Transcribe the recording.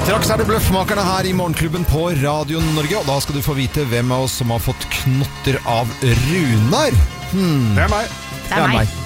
Straks er det Bløffmakerne her i Morgenklubben på Radio Norge, og da skal du få vite hvem av oss som har fått knotter av Runar. Det er meg. Det er meg.